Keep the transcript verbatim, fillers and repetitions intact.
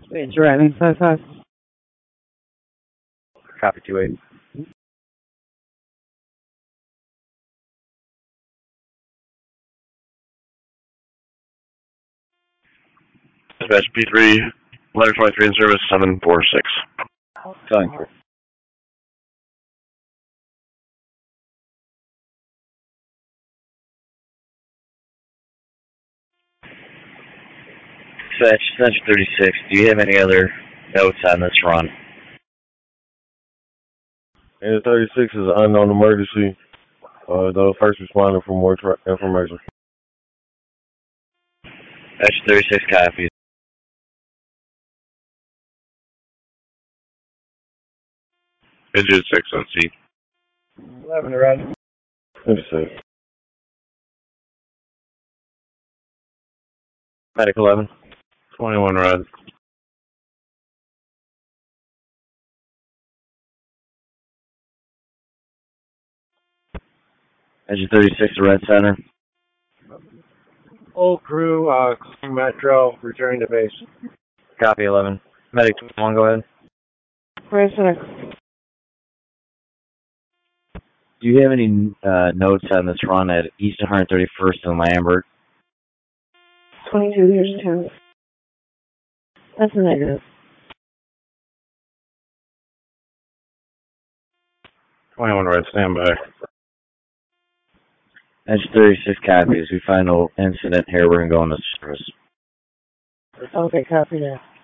Wait, driving five five. Copy two eight. Dispatch P three, letter twenty-three in service, seven four six. Going through. Dispatch, Dispatch thirty-six, do you have any other notes on this run? And thirty-six is an unknown emergency. Uh, the first responder for more tra- information. Dispatch thirty-six copies. Digit six on C. Eleven around. thirty-six. Medic eleven. twenty-one red. Engine thirty-six, the red center. Whole crew, uh, Metro, returning to base. Copy eleven. Medic twenty-one, go ahead. Red center. Do you have any uh, notes on this run at East one hundred thirty-first and Lambert? twenty-two years in town. That's a negative. twenty-one red, stand by. Engine thirty-six copies. We find no incident here. We're going to go into service. Okay, copy that.